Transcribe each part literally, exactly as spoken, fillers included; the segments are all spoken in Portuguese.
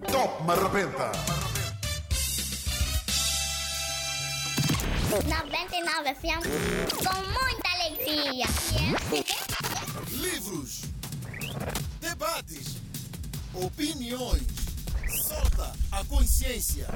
Top Marrabenta. noventa e nove F M com muita alegria. Livros, debates, opiniões. Solta a consciência.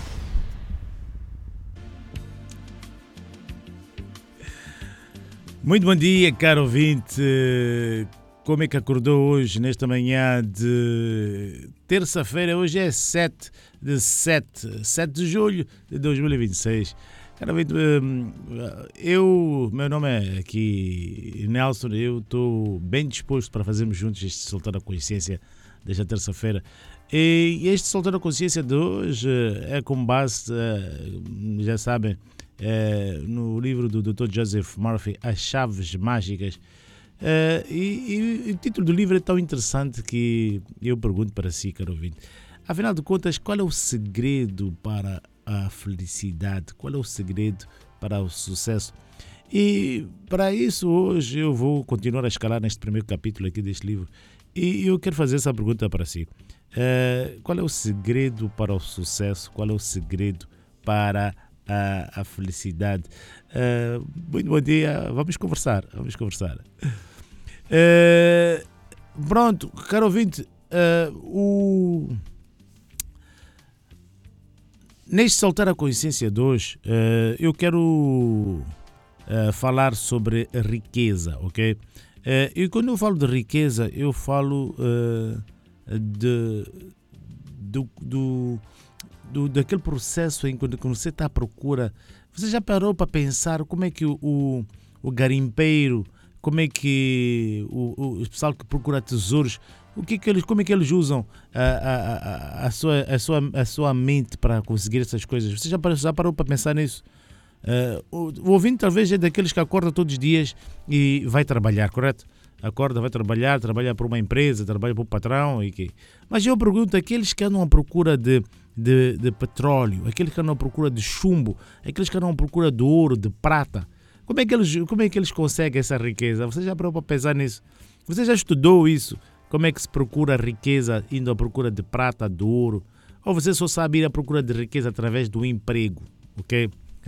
Muito bom dia, caro ouvinte. Como é que acordou hoje, nesta manhã de terça-feira? Hoje é sete de sete, sete de julho de dois mil e vinte e seis. Caro ouvinte, eu, meu nome é aqui Nelson, eu estou bem disposto para fazermos juntos este Soltar a Consciência desta terça-feira. E este Soltar a Consciência de hoje é com base, já sabem, é, no livro do doutor Joseph Murphy, As Chaves Mágicas. Uh, e, e o título do livro é tão interessante que eu pergunto para si, caro ouvinte, afinal de contas, qual é o segredo para a felicidade? Qual é o segredo para o sucesso? E para isso hoje eu vou continuar a escalar neste primeiro capítulo aqui deste livro e eu quero fazer essa pergunta para si. Uh, qual é o segredo para o sucesso? Qual é o segredo para a, a felicidade? Uh, muito bom dia, vamos conversar, vamos conversar. Uh, pronto, caro ouvinte, uh, o... neste Soltar a Consciência de hoje, uh, eu quero uh, falar sobre a riqueza, ok? Uh, e quando eu falo de riqueza, eu falo uh, de, do, do, do, daquele processo em que quando você está à procura. Você já parou para pensar como é que o, o, o garimpeiro, como é que o, o pessoal que procura tesouros, o que que eles, como é que eles usam a, a, a, a, sua, a, sua, a sua mente para conseguir essas coisas? Você já parou, já parou para pensar nisso? Uh, o, o ouvinte talvez é daqueles que acorda todos os dias e vai trabalhar, correto? Acorda, vai trabalhar, trabalha para uma empresa, trabalha para o patrão. E que... Mas eu pergunto, aqueles que andam à procura de, de, de petróleo, aqueles que andam à procura de chumbo, aqueles que andam à procura de ouro, de prata, como é que eles, como é que eles conseguem essa riqueza? Você já parou para pensar nisso? Você já estudou isso? Como é que se procura a riqueza indo à procura de prata, de ouro? Ou você só sabe ir à procura de riqueza através do emprego, ok?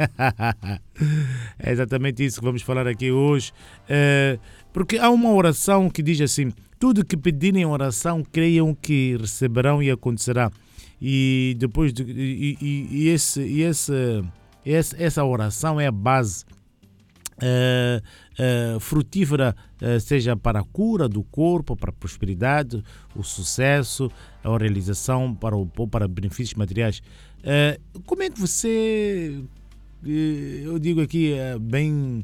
É exatamente isso que vamos falar aqui hoje. É, porque há uma oração que diz assim: tudo que pedirem em oração, creiam que receberão e acontecerá. E depois de, e, e, e, esse, e esse, esse, essa oração é a base é, é, frutífera, é, seja para a cura do corpo, para a prosperidade, o sucesso, a realização, para, o, para benefícios materiais. É, como é que você... Eu digo aqui bem,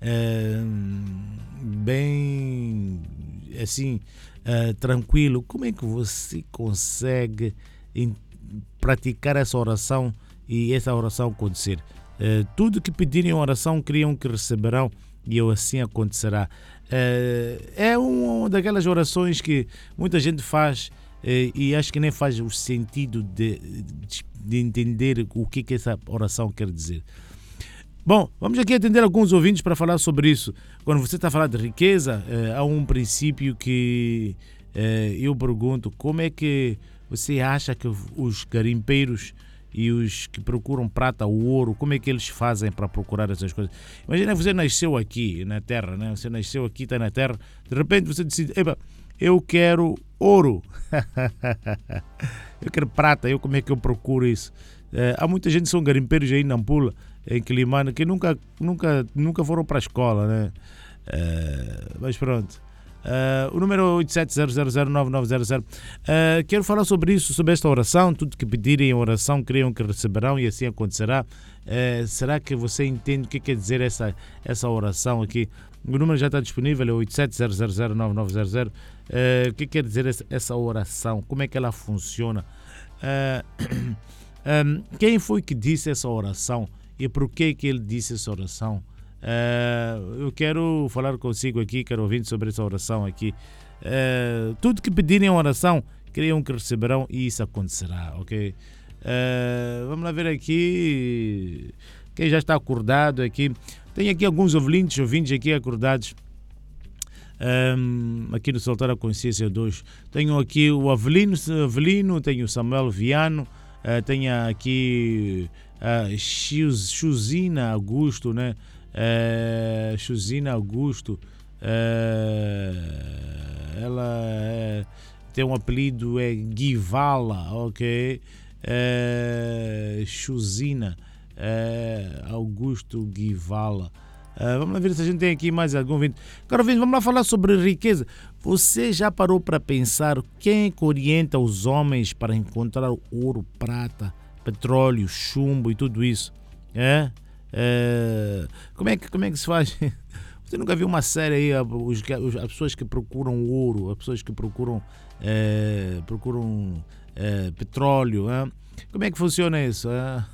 bem assim, tranquilo, como é que você consegue praticar essa oração e essa oração acontecer? Tudo que pedirem em oração, criam que receberão e assim acontecerá. É uma daquelas orações que muita gente faz e acho que nem faz o sentido de, de entender o que, que essa oração quer dizer. Bom, vamos aqui atender alguns ouvintes para falar sobre isso. Quando você está a falar de riqueza, há um princípio que eu pergunto: como é que você acha que os garimpeiros e os que procuram prata ou ouro, como é que eles fazem para procurar essas coisas? Imagina que você nasceu aqui na Terra, né? Você nasceu aqui, está na Terra, de repente você decide: epa, eu quero ouro, eu quero prata, eu como é que eu procuro isso? É, há muita gente que são garimpeiros aí em Nampula, em Quilimane, que nunca, nunca, nunca foram para a escola, né? É, mas pronto. É, o número é oito sete zero zero zero nove nove zero zero. É, quero falar sobre isso, sobre esta oração. Tudo que pedirem em oração, creiam que receberão e assim acontecerá. É, será que você entende o que quer dizer essa, essa oração aqui? O número já está disponível, é oito sete zero zero zero nove nove zero zero. É, o que quer dizer essa, essa oração? Como é que ela funciona? É, Um, quem foi que disse essa oração e por que que ele disse essa oração? Uh, eu quero falar consigo aqui, quero ouvir sobre essa oração aqui. Uh, tudo que pedirem em oração, creiam que receberão e isso acontecerá, ok? Uh, vamos lá ver aqui quem já está acordado aqui. Tem aqui alguns ouvintes, ouvintes aqui acordados. Um, aqui no Soltar a Consciência dois. Tenho aqui o Avelino, Avelino tenho o Samuel Viano, uh, tenho aqui a uh, Chuzina Augusto, né? Uh, Chuzina Augusto. Uh, ela é, tem um apelido, é Guivala, ok? Uh, Chuzina uh, Augusto Guivala. Uh, vamos lá ver se a gente tem aqui mais algum vídeo. Caro ouvinte, vamos lá falar sobre riqueza. Você já parou para pensar quem que orienta os homens para encontrar ouro, prata, petróleo, chumbo e tudo isso? É? É... Como é que, como é que se faz? Você nunca viu uma série aí, os, os, as pessoas que procuram ouro, as pessoas que procuram, é, procuram é, petróleo, é? Como é que funciona isso? É?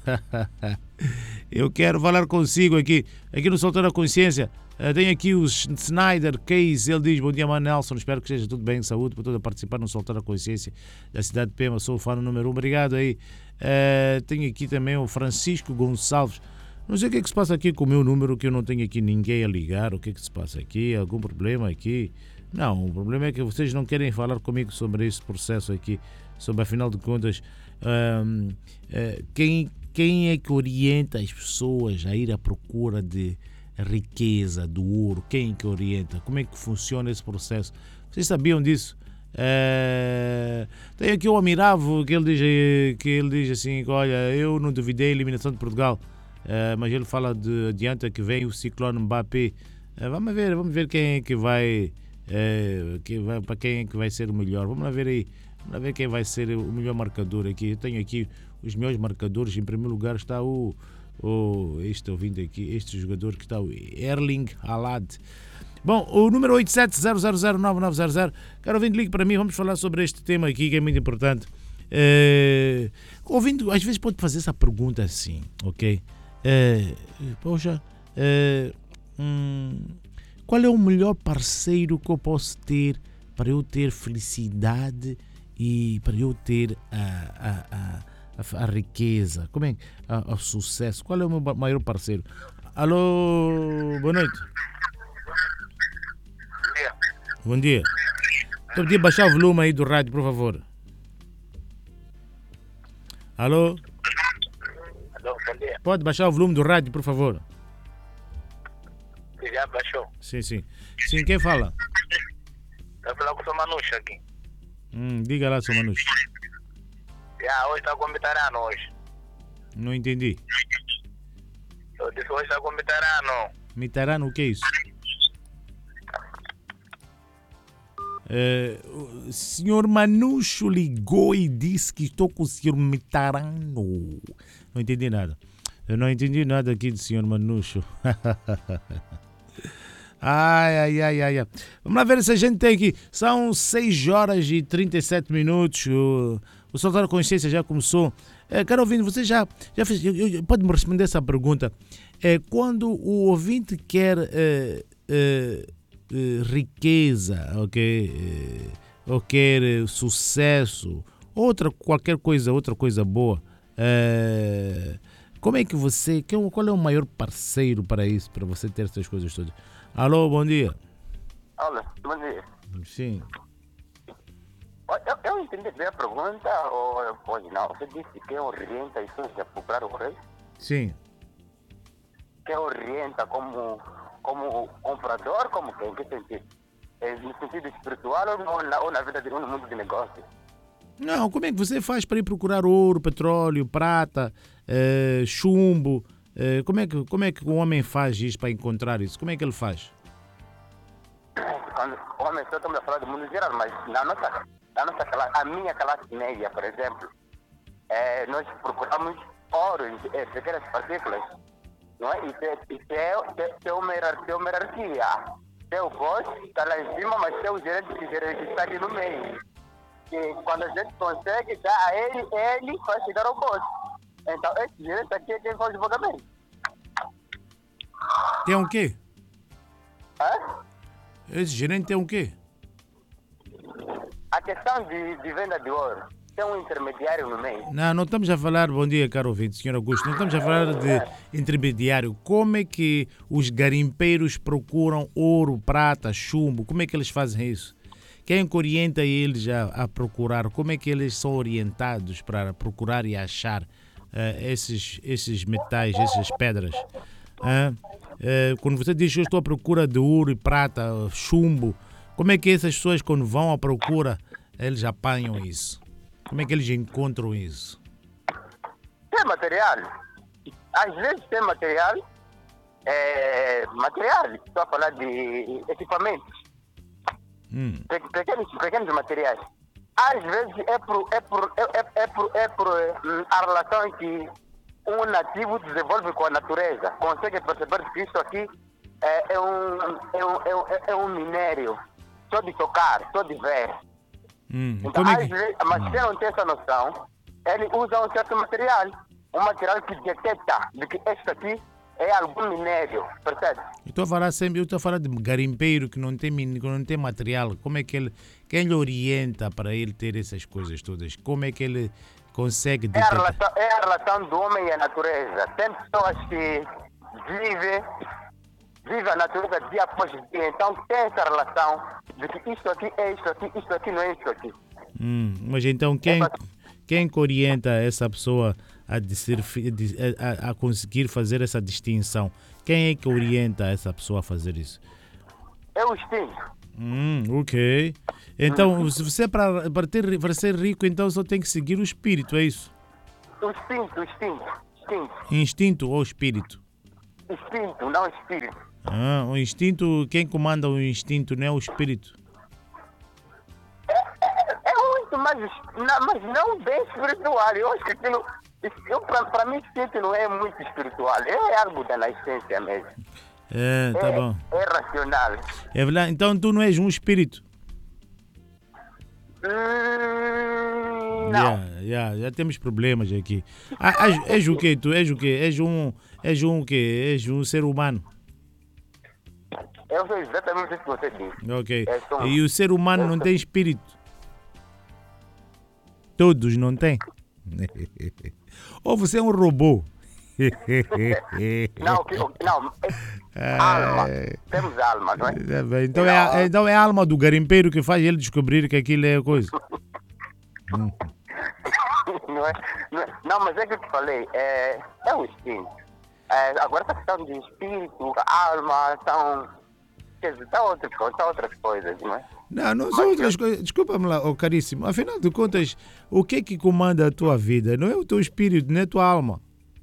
Eu quero falar consigo aqui, aqui no Soltar a Consciência. Uh, tem aqui o Snyder Case, ele diz: bom dia, mano Nelson, espero que esteja tudo bem, saúde, por toda participar no Soltar a Consciência da cidade de Pema, sou o fã número um, obrigado aí. Uh, tenho aqui também o Francisco Gonçalves. Não sei o que é que se passa aqui com o meu número, que eu não tenho aqui ninguém a ligar. O que é que se passa aqui? Algum problema aqui? Não, o problema é que vocês não querem falar comigo sobre esse processo aqui, sobre, afinal de contas, um, uh, quem, quem é que orienta as pessoas a ir à procura de riqueza, do ouro? Quem é que orienta? Como é que funciona esse processo? Vocês sabiam disso? Uh, tem aqui o Amiravo, que ele diz, que ele diz assim, que, olha, eu não duvidei a eliminação de Portugal. Uh, mas ele fala de adianta que vem o ciclone Mbappé. Uh, vamos ver, vamos ver quem é que vai, uh, que vai, para quem é que vai ser o melhor. Vamos lá ver aí, vamos lá ver quem vai ser o melhor marcador aqui. Eu tenho aqui os meus marcadores. Em primeiro lugar está o, o este ouvindo aqui, este jogador que está o Erling Haaland. Bom, o número oito sete zero zero zero nove nove zero zero. Quero ouvinte, ligue para mim, vamos falar sobre este tema aqui que é muito importante. Uh, ouvindo, às vezes pode fazer essa pergunta assim, ok? Uh, poxa, uh, hum, qual é o melhor parceiro que eu posso ter para eu ter felicidade e para eu ter a, a, a, a, a riqueza? Como é o sucesso? Qual é o meu maior parceiro? Alô, boa noite. Bom dia. Bom dia. Estou pedindo baixar o volume aí do rádio, por favor. Alô? Alô, bom dia. Pode baixar o volume do rádio, por favor. Você já baixou? Sim, sim. Sim, quem fala? Está falando com o seu Manucho aqui. Hum, diga lá, seu Manucho. Já, hoje está com veterano hoje. Não entendi. Eu disse hoje está com veterano. Mitarano, o que é isso? É, o senhor Manucho ligou e disse que estou com o senhor Mitarano. Não entendi nada. Eu não entendi nada aqui do senhor Manucho. Ai, ai, ai, ai, ai. Vamos lá ver se a gente tem aqui. São seis horas e trinta e sete minutos. O, o Soltar a Consciência já começou. É, quero ouvir, você já, já fez. Pode-me responder essa pergunta? É, quando o ouvinte quer é, é, é, riqueza, ok? É, ou quer é, sucesso, outra, qualquer coisa, outra coisa boa. É, como é que você. Qual é o maior parceiro para isso, para você ter essas coisas todas? Alô, bom dia. Olá, bom dia. Sim. Eu, eu entendi bem a pergunta, ou pode não. Você disse que orienta as pessoas a procurar o rei? Sim. Que orienta como, como comprador, como que, em que sentido? É, no sentido espiritual ou, no, na, ou na vida de, no mundo de negócio? Não, como é que você faz para ir procurar ouro, petróleo, prata, eh, chumbo? Eh, como, é que, como é que o homem faz isso para encontrar isso? Como é que ele faz? Quando o homem só estamos a falar do mundo geral, mas na nossa, na nossa classe, a minha classe média, por exemplo, é, nós procuramos ouro em é, pequenas partículas, não é? Isso é, isso é, é, é uma hierarquia, uma hierarquia. Tem o boss, está lá em cima, mas tem o gerente que, gerente que está aqui no meio. E quando a gente consegue dar a ele, ele vai chegar ao boss. Então, esse gerente aqui é quem faz o pagamento. Tem um quê? Hã? Esse gerente tem um quê? A questão de, de venda de ouro, tem um intermediário no meio. Não, não estamos a falar, bom dia, caro ouvinte, senhor Augusto, não estamos a falar de intermediário. Como é que os garimpeiros procuram ouro, prata, chumbo? Como é que eles fazem isso? Quem que orienta eles a, a procurar? Como é que eles são orientados para procurar e achar uh, esses, esses metais, essas pedras? Uh, uh, quando você diz que eu estou à procura de ouro e prata, chumbo, como é que essas pessoas, quando vão à procura, eles apanham isso? Como é que eles encontram isso? Tem material. Às vezes tem material. É, material. Estou a falar de equipamentos. Hum. Pe- Pequenos, pequenos materiais. Às vezes é por, é por, é, é, é por, é por hum, a relação que um nativo desenvolve com a natureza. Consegue perceber que isso aqui é, é, um, é, um, é, um, é um minério. Só de tocar, só de ver. Hum. Então, Como é às que... vezes, mas quem não tem essa noção, ele usa um certo material. Um material que detecta de que este aqui é algum minério, percebe? Eu estou a falar sempre, eu estou a falar de garimpeiro que não tem, min- que não tem material. Como é que ele, quem lhe orienta para ele ter essas coisas todas? Como é que ele consegue É a, detectar? relação, é a relação do homem e a natureza. Tem pessoas que vivem, vivem a natureza dia após dia, então tem essa relação de que isto aqui é isto aqui, isto aqui não é isto aqui. Hum, mas então quem, quem que orienta essa pessoa a, discer- a, a- a conseguir fazer essa distinção? Quem é que orienta essa pessoa a fazer isso? É o instinto. Hum, ok. Então, se você para, para, ter, para ser rico, então só tem que seguir o espírito, é isso? O instinto, o instinto, instinto. Instinto ou espírito? Instinto, não espírito. Ah, o instinto, quem comanda o instinto não é o espírito. É muito, mas, não, mas não bem espiritual. Eu acho que aquilo, eu, pra, pra mim, instinto não é muito espiritual. É algo da nascença mesmo. É, tá é, bom. É racional. É verdade. Então tu não és um espírito. Hum, não. Yeah, yeah, já temos problemas aqui. Ah, és, és o quê? Tu és o quê? És um, és um quê? És um ser humano. Eu sei exatamente o que você disse. Ok. É só um- E o ser humano não tem espírito. Todos não têm. Ou você é um robô. Não, que- não. É alma. Temos alma, não é? Tá bem. Então é, a- então é a alma do garimpeiro que faz ele descobrir que aquilo é coisa. Não, é? Não, é? Não, mas é que eu te falei, é, é um instinto. É, agora essa questão de espírito, alma, são, quer dizer, são, outras, coisas, são outras coisas, não é? Não, não são outras coisas. Desculpa-me lá, oh, caríssimo. Afinal de contas, o que é que comanda a tua vida? Não é o teu espírito, não é a tua alma.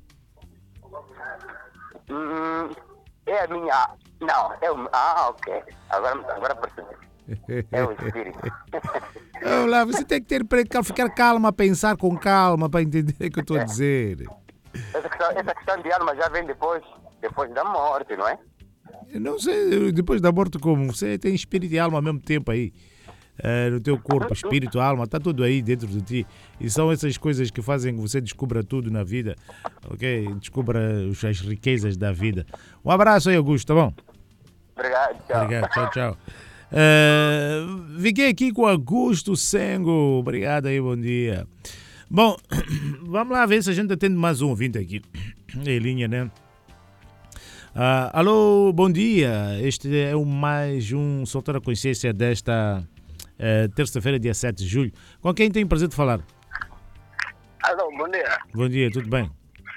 Hum, é a minha. Não, é o. Ah, ok. Agora, agora percebi. É o espírito. Vamos lá, você tem que ter para ficar calma, pensar com calma para entender o que eu estou a dizer. Essa questão, essa questão de alma já vem depois, depois da morte, não é? Eu não sei, depois da morte como? Você tem espírito e alma ao mesmo tempo aí. É, no teu corpo, espírito, alma, está tudo aí dentro de ti. E são essas coisas que fazem que você descubra tudo na vida, ok? Descubra os- as riquezas da vida. Um abraço aí, Augusto, tá bom? Obrigado, tchau. Obrigado, tchau, tchau. É, fiquei aqui com Augusto Sengo. Obrigado aí, bom dia. Bom, vamos lá ver se a gente atende mais um ouvinte aqui em linha, né? Ah, alô, bom dia. Este é o mais um Soltar a Consciência desta eh, terça-feira, dia sete de julho. Com quem tenho o prazer de falar? Alô, bom dia. Bom dia, tudo bem?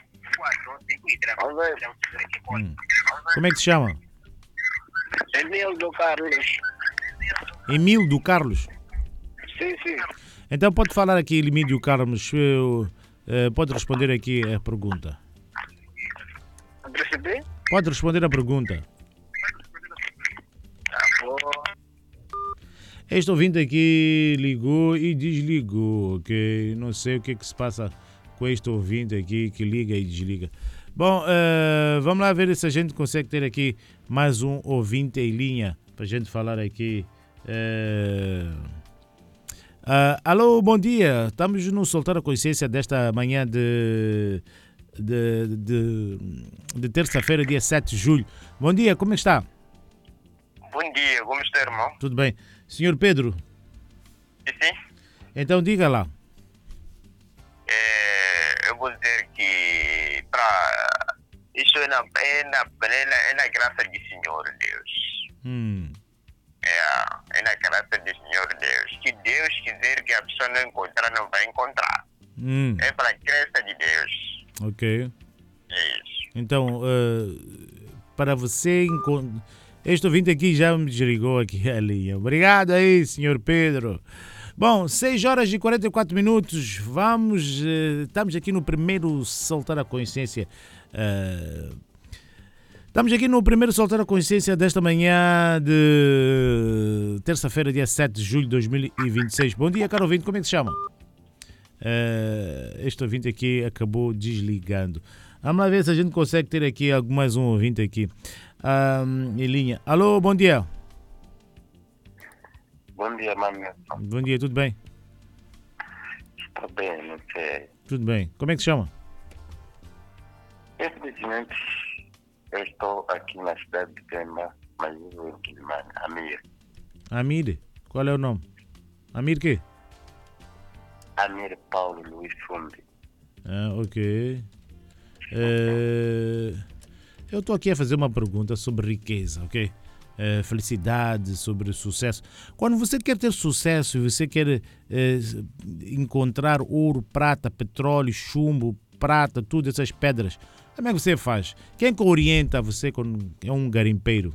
Alô, Hum. Como é que se chama? Emil do Carlos. Emílio do Carlos. Sim, sim. Então pode falar aqui, Emílio Carlos. Eu, eh, pode responder aqui a pergunta. Percebi? Pode responder a pergunta. Tá bom. Este ouvinte aqui ligou e desligou, ok? Não sei o que é que se passa com este ouvinte aqui que liga e desliga. Bom, eh, vamos lá ver se a gente consegue ter aqui mais um ouvinte em linha para a gente falar aqui. Eh, ah, alô, bom dia. Estamos no Soltar a Consciência desta manhã de, de, de, de terça-feira, dia sete de julho. Bom dia, como está? Bom dia, como está, irmão? Tudo bem. senhor Pedro, Sim, sim. então diga lá. Isso é na, é, na, é, na, é na graça do Senhor Deus. Hum. É, é na graça do Senhor Deus. Se Deus quiser que a pessoa não encontrar, não vai encontrar. Hum. É para a graça de Deus. Ok. É isso. Então, uh, para você... Encont... Este ouvinte aqui já me desligou aqui a linha. Obrigado aí, senhor Pedro. Bom, seis horas e quarenta e quatro minutos. Vamos... Uh, estamos aqui no primeiro Soltar a Consciência. Uh, estamos aqui no primeiro Soltar a Consciência desta manhã de terça-feira, dia sete de julho de dois mil e vinte e seis. Bom dia, caro ouvinte. Como é que se chama? Uh, este ouvinte aqui acabou desligando. Vamos lá ver se a gente consegue ter aqui mais um ouvinte aqui um, em linha. Alô, bom dia. Bom dia, mano. Bom dia, tudo bem? Estou bem, não sei. Tudo bem. Como é que se chama? Infelizmente, eu estou aqui na cidade de Pemba, mas eu vivo em Quilimane, Amir. Amir? Qual é o nome? Amir quê? Amir Paulo Luiz Fundi. Ah, ok. Uh, eu estou aqui a fazer uma pergunta sobre riqueza, ok? Uh, felicidade, sobre sucesso. Quando você quer ter sucesso e você quer uh, encontrar ouro, prata, petróleo, chumbo, prata, tudo essas pedras, como é que você faz? Quem que orienta você quando é um garimpeiro?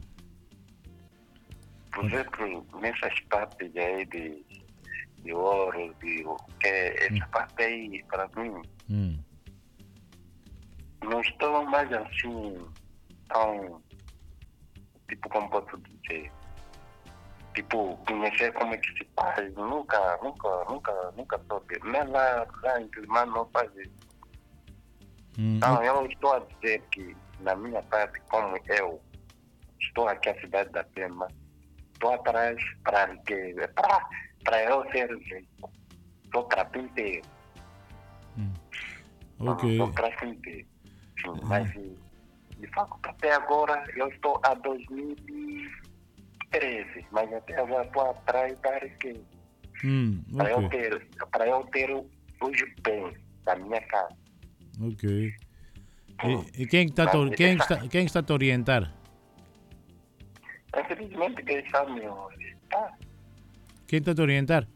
Por exemplo, nessas partes aí de, de ouro, de, que essa hum. parte aí, para mim, hum. não estou mais assim, tão, tipo, como posso dizer, tipo, conhecer como é que se faz, nunca, nunca, nunca, nunca soube, nem lá, lá em Quilimane não faz isso. Hum. Então, eu estou a dizer que, na minha parte, como eu estou aqui na cidade da Pemba, estou atrás para riqueza, para, para eu ser rico, estou carpinteiro. Hum. Ok. Estou carpinteiro. Sim, mas de facto até agora eu estou a dois mil e treze, mas até agora estou atrás da riqueza. Hum, okay. Para eu ter, para eu ter os bens da minha casa. Ok. E, e quem está a, quem está, quem está a te orientar? Infelizmente quem está me orientar. Quem está a te orientar?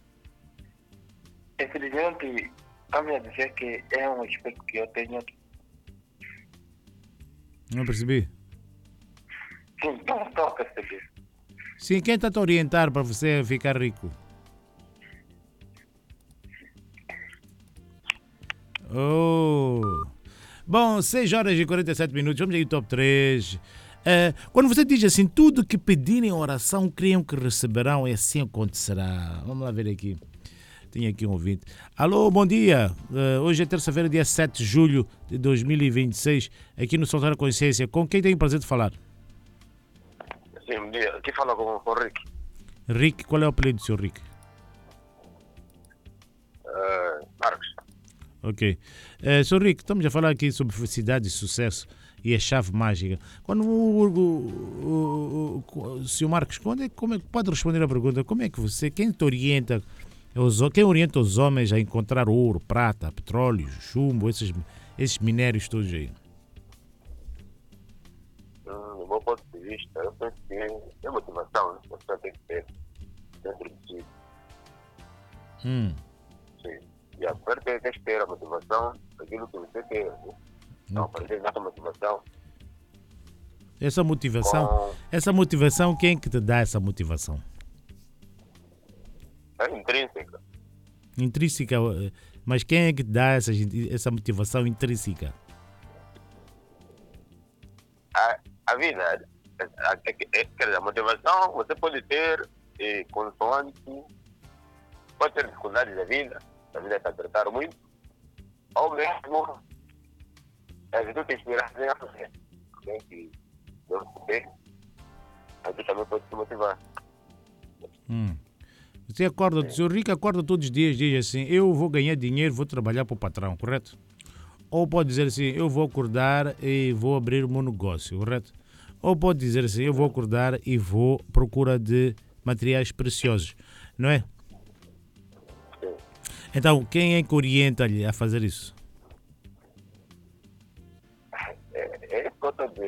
Infelizmente está-me a dizer que é um aspecto que eu tenho aqui. Não percebi. Sim, não estou a perceber. Sim, quem está a te orientar para você ficar rico? Oh. Bom, seis horas e quarenta e sete minutos, vamos aí ao top três. Uh, quando você diz assim, tudo que pedirem oração, creiam que receberão, e assim acontecerá. Vamos lá ver aqui. Tem aqui um ouvinte. Alô, bom dia. Uh, hoje é terça-feira, dia sete de julho de dois mil e vinte e seis, aqui no Soltar a Consciência. Com quem tem o prazer de falar? Sim, bom dia. Aqui fala com, com o Rick. Rick, qual é o apelido do seu Rick? Uh, Marcos. Ok. Uh, senhor Rick, estamos a falar aqui sobre felicidade e sucesso e a chave mágica. Quando o, o, o, o, o senhor Marcos, quando é, como é que pode responder a pergunta? Como é que você, quem te orienta, os, quem orienta os homens a encontrar ouro, prata, petróleo, chumbo, esses, esses minérios todos aí? Hum, do meu ponto de vista, eu penso que é motivação, a pessoa tem que ter dentro de si. Hum. Sim. E a pessoa tem que ter a motivação daquilo que você quer. Não, para ter essa motivação. Essa motivação, com... essa motivação, quem é que te dá essa motivação? É intrínseca. Intrínseca, mas quem é que te dá essa, essa motivação intrínseca? A, a vida, a, a, a, a motivação você pode ter e, consoante, pode ter dificuldades da vida, a vida está a tratar muito, ou mesmo a gente tem inspiração a fazer. Tem que eu poder, a gente também pode se motivar. Hum. Você acorda, o senhor Rico acorda todos os dias, diz assim, eu vou ganhar dinheiro, vou trabalhar para o patrão, correto? Ou pode dizer assim, eu vou acordar e vou abrir o meu negócio, correto? Ou pode dizer assim, eu vou acordar e vou à procura de materiais preciosos, não é? Sim. Então, quem é que orienta-lhe a fazer isso? É,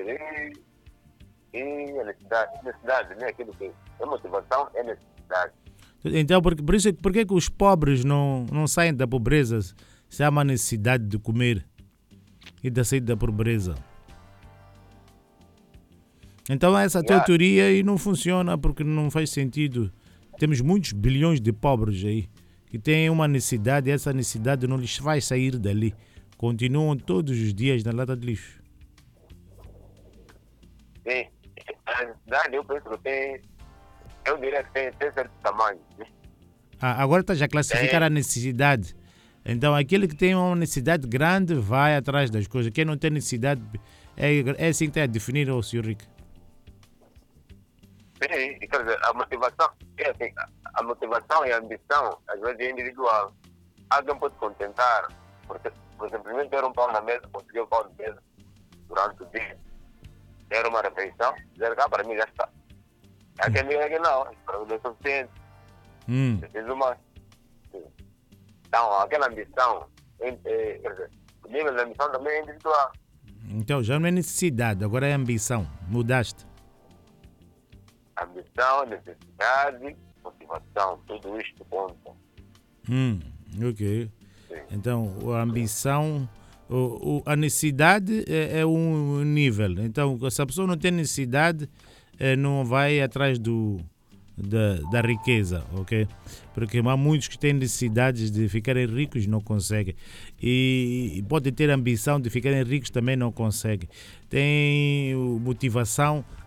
E, e a necessidade, necessidade, né? Aquilo que é motivação, é necessidade. Então, por, por isso, por que que os pobres não, não saem da pobreza se há uma necessidade de comer e de sair da pobreza? Então essa tua Yeah. teoria aí não funciona porque não faz sentido. Temos muitos bilhões de pobres aí que têm uma necessidade e essa necessidade não lhes vai sair dali. Continuam todos os dias na lata de lixo. Sim, a necessidade eu penso que tem, eu diria que tem, tem certo tamanho. Né? Ah, agora estás a classificar É. a necessidade. Então aquele que tem uma necessidade grande vai atrás das coisas. Quem não tem necessidade é, é assim que está a definir o senhor Rick. Sim, quer dizer, a motivação, é assim, a- a motivação e a ambição, às vezes é individual. Alguém pode contentar, porque, por simplesmente ter um pão na mesa, conseguir um pão na mesa durante o dia, ter uma refeição, dizer que ah, para mim já está. Há quem diga que não, para mim não é suficiente, Hum. preciso mais. Sim. Então, aquela ambição, é, é, quer dizer, o nível de ambição também é individual. Então já não é necessidade, agora é ambição. Mudaste. Ambição, necessidade, motivação, tudo isto conta. Hum, ok. Sim. Então, a ambição, o, o- a necessidade é, é um nível. Então, se a pessoa não tem necessidade, eh, não vai atrás do, da, da riqueza, ok? Porque há muitos que têm necessidades de ficarem ricos e não conseguem. E, e podem ter ambição de ficarem ricos também não conseguem. Tem o- motivação